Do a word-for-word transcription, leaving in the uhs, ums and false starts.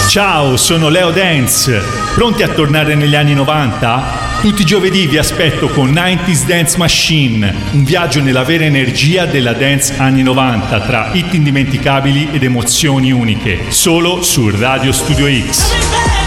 Ciao, sono Leo Dance. Pronti a tornare negli anni novanta? Tutti i giovedì vi aspetto con novanta Dance Machine, un viaggio nella vera energia della dance anni novanta, tra hit indimenticabili ed emozioni uniche, solo su Radio Studio X.